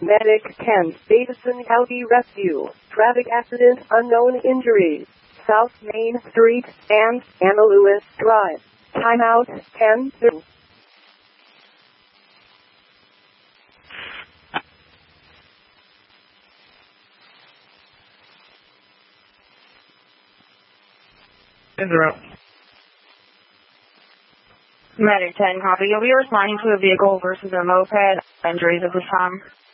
Medic 10, Davison County Rescue. Traffic accident, unknown injuries. South Main Street and Anna Lewis Drive. Timeout 10-2. Interrupt. Medic 10, copy. You'll be responding to a vehicle versus a moped. Injuries at this time.